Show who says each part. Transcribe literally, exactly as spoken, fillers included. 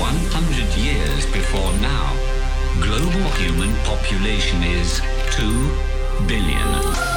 Speaker 1: one hundred years before now, global human population is two billion.